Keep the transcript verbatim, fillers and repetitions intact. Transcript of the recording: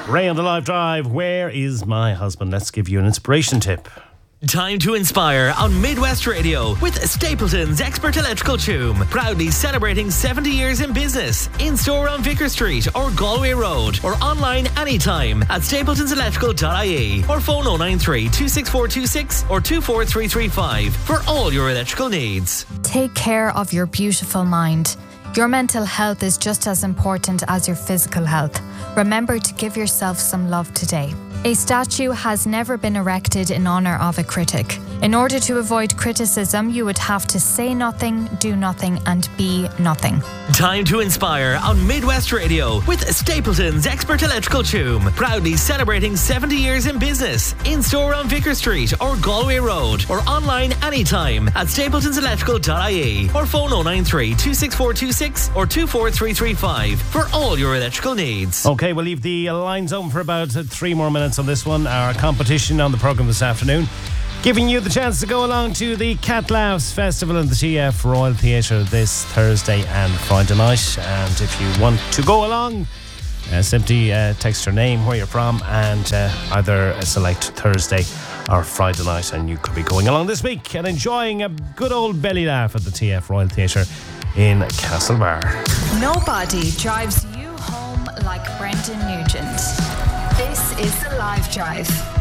Ray on the live drive. Where is my husband? Let's give you an inspiration tip. Time to inspire on Midwest Radio with Stapleton's Expert Electrical Choom. Proudly celebrating seventy years in business. In store on Vicar Street or Galway Road, or online anytime at stapletons electrical dot I E or phone oh nine three, two six four two six or two four three three five for all your electrical needs. Take care of your beautiful mind. Your mental health is just as important as your physical health. Remember to give yourself some love today. A statue has never been erected in honour of a critic. In order to avoid criticism, you would have to say nothing, do nothing, and be nothing. Time to inspire on Midwest Radio with Stapleton's Expert Electrical Choom. Proudly celebrating seventy years in business. In store on Vicar Street or Galway Road, or online anytime at stapletons electrical dot I E or phone oh nine three, two six four two six or two four three three five for all your electrical needs. Okay, we'll leave the lines open for about three more minutes on this one. Our competition on the programme this afternoon, giving you the chance to go along to the Cat Laughs Festival in the T F Royal Theatre this Thursday and Friday night. And if you want to go along, uh, simply uh, text your name, where you're from, and uh, either select Thursday or Friday night, and you could be going along this week and enjoying a good old belly laugh at the T F Royal Theatre in Castlebar. Nobody drives you home like Brendan Nugent. This is The Live Drive.